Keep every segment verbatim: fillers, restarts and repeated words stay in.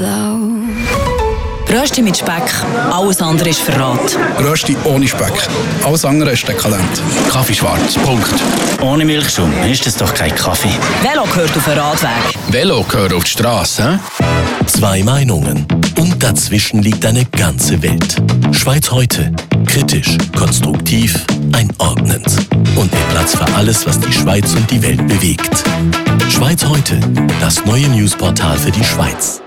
Rösti mit Speck, alles andere ist Verrat. Rösti ohne Speck, alles andere ist dekadent. Kaffee schwarz, Punkt. Ohne Milchschaum ist das doch kein Kaffee. Velo gehört auf den Radweg. Velo gehört auf die Straße. Zwei Meinungen und dazwischen liegt eine ganze Welt. Schweiz heute. Kritisch, konstruktiv, einordnend. Und mit Platz für alles, was die Schweiz und die Welt bewegt. Schweiz heute, das neue Newsportal für die Schweiz.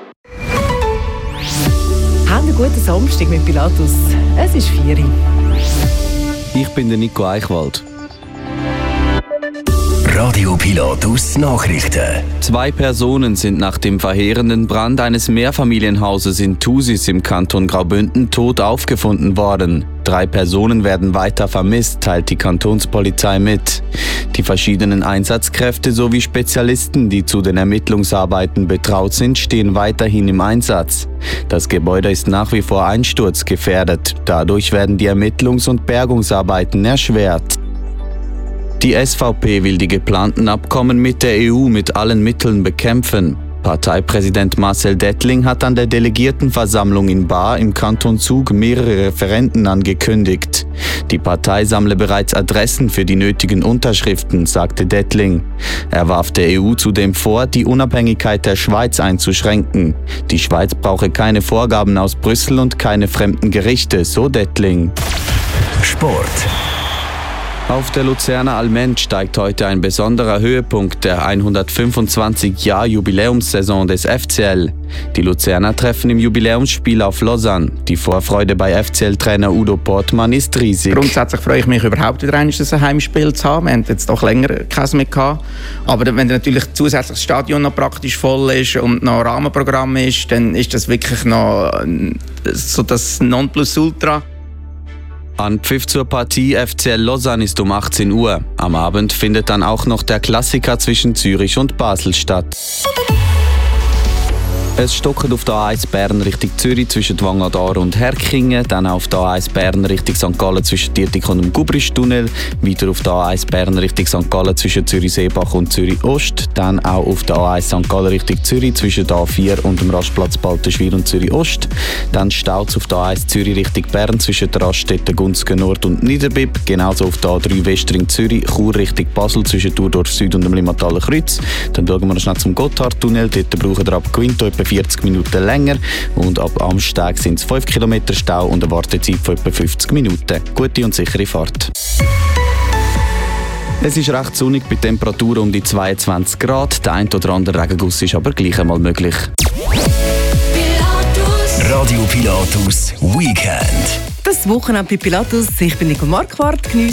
Haben einen guten Samstag mit Pilatus. Es ist vier Uhr. Ich bin der Nico Eichwald. Radio Pilatus Nachrichten. Zwei Personen sind nach dem verheerenden Brand eines Mehrfamilienhauses in Thusis im Kanton Graubünden tot aufgefunden worden. Drei Personen werden weiter vermisst, teilt die Kantonspolizei mit. Die verschiedenen Einsatzkräfte sowie Spezialisten, die zu den Ermittlungsarbeiten betraut sind, stehen weiterhin im Einsatz. Das Gebäude ist nach wie vor einsturzgefährdet. Dadurch werden die Ermittlungs- und Bergungsarbeiten erschwert. Die S V P will die geplanten Abkommen mit der E U mit allen Mitteln bekämpfen. Parteipräsident Marcel Dettling hat an der Delegiertenversammlung in Baar im Kanton Zug mehrere Referenden angekündigt. Die Partei sammle bereits Adressen für die nötigen Unterschriften, sagte Dettling. Er warf der E U zudem vor, die Unabhängigkeit der Schweiz einzuschränken. Die Schweiz brauche keine Vorgaben aus Brüssel und keine fremden Gerichte, so Dettling. Sport. Auf der Luzerner Allmend steigt heute ein besonderer Höhepunkt der hundertfünfundzwanzig Jahr Jubiläumssaison des F C L. Die Luzerner treffen im Jubiläumsspiel auf Lausanne. Die Vorfreude bei F C L-Trainer Udo Portmann ist riesig. Grundsätzlich freue ich mich überhaupt wieder ein Heimspiel zu haben. Wir haben jetzt doch länger keins mehr gehabt. Aber wenn natürlich zusätzlich das Stadion noch praktisch voll ist und noch ein Rahmenprogramm ist, dann ist das wirklich noch so das Nonplusultra. Anpfiff zur Partie F C L Lausanne ist um achtzehn Uhr. Am Abend findet dann auch noch der Klassiker zwischen Zürich und Basel statt. Es stockt auf der A eins Bern Richtung Zürich zwischen Wangadar und Herkingen, dann auf der A eins Bern Richtung Sankt Gallen zwischen Dietik und dem Gubristunnel, weiter auf der A eins Bern Richtung Sankt Gallen zwischen Zürich-Seebach und Zürich-Ost, dann auch auf der A eins Sankt Gallen Richtung Zürich zwischen der A vier und dem Rastplatz Baltenschwil und Zürich-Ost, dann staut auf der A eins Zürich Richtung Bern zwischen der Raststätte Gunzgen Nord und Niederbipp, genauso auf der A drei Westring Zürich, Chur Richtung Basel zwischen Thurdorf Süd und dem Limmataler Kreuz. Dann schauen wir noch schnell zum Gotthardtunnel, dort brauchen wir ab Quinto etwa vierzig Minuten länger und ab Amsteg sind es fünf Kilometer Stau und eine Wartezeit von etwa fünfzig Minuten. Gute und sichere Fahrt. Es ist recht sonnig bei Temperaturen um die zweiundzwanzig Grad. Der ein oder andere Regenguss ist aber gleich einmal möglich. Radio Pilatus Weekend. Das Wochenende bei Pilatus. Ich bin Nico Marquardt. Geniessen